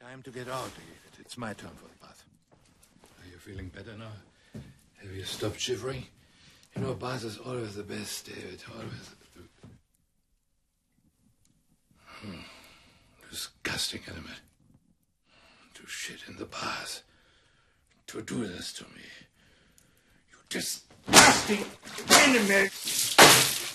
Time to get out, David. It's my turn for the bath. Are you feeling better now? Have you stopped shivering? You know, bath is always the best, David. Always. Disgusting element. To shit in the bath. To do this to me. You disgusting enemy!